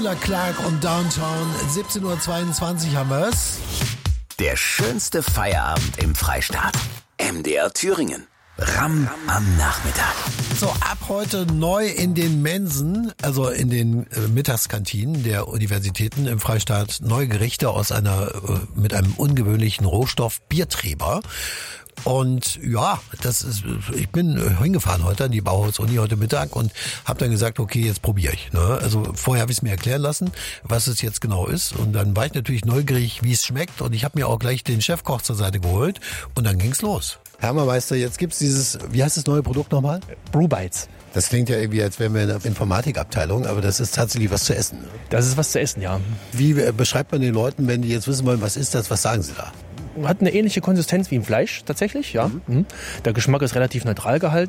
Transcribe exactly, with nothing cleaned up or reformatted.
Clark und Downtown, siebzehn Uhr zweiundzwanzig haben wir es. Der schönste Feierabend im Freistaat. M D R Thüringen. Ram am Nachmittag. So, ab heute neu in den Mensen, also in den äh, Mittagskantinen der Universitäten im Freistaat, neue Gerichte aus einer äh, mit einem ungewöhnlichen Rohstoff, Biertreber. Und ja, das ist, ich bin hingefahren heute an die Bauhaus-Uni heute Mittag und habe dann gesagt, okay, jetzt probiere ich. Ne? Also vorher habe ich es mir erklären lassen, was es jetzt genau ist. Und dann war ich natürlich neugierig, wie es schmeckt. Und ich habe mir auch gleich den Chefkoch zur Seite geholt. Und dann ging's los. Herr Meister, jetzt gibt's dieses, wie heißt das neue Produkt nochmal? Brewbites. Das klingt ja irgendwie, als wären wir in der Informatikabteilung, aber das ist tatsächlich was zu essen. Ne? Das ist was zu essen, ja. Wie beschreibt man den Leuten, wenn die jetzt wissen wollen, was ist das, was sagen sie da? Hat eine ähnliche Konsistenz wie im Fleisch tatsächlich, ja. Mhm. Der Geschmack ist relativ neutral gehalten.